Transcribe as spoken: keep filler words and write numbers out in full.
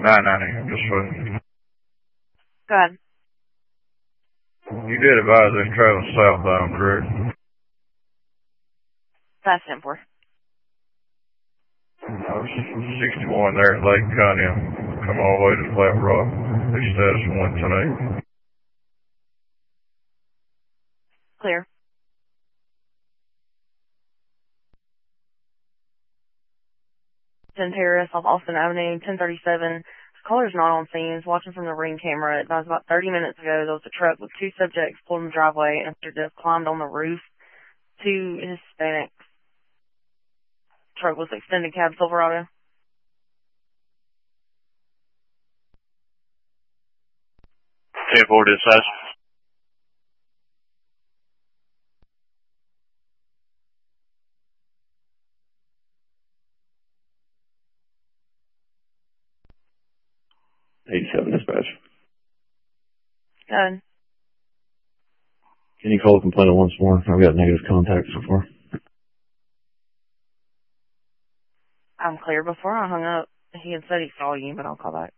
nine ninety. I'm just waiting. Go ahead. You did advise them traveling southbound, correct? That's ten four. I was sixty-one there at Lake County. Come all the way to Flat Rock. The status one tonight. Clear. ten Terrace off Austin Avenue, ten thirty-seven. Caller's not on scene. He's watching from the ring camera. That was about thirty minutes ago. There was a truck with two subjects pulled in the driveway and just climbed on the roof. Two Hispanics. Truck was extended cab Silverado. ten four dispatch. eighty-seven dispatch. Good. Can you call the complainant once more? I've got negative contact so far. I'm clear. Before I hung up, he had said he saw you, but I'll call back.